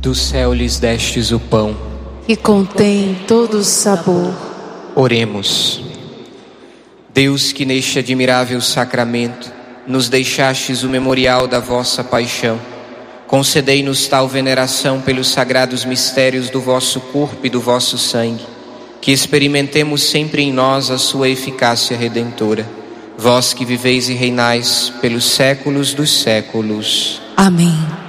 Do céu lhes destes o pão, que contém todo o sabor. Oremos. Deus, que neste admirável sacramento nos deixastes o memorial da vossa paixão, concedei-nos tal veneração pelos sagrados mistérios do vosso corpo e do vosso sangue, que experimentemos sempre em nós a sua eficácia redentora. Vós que viveis e reinais pelos séculos dos séculos. Amém.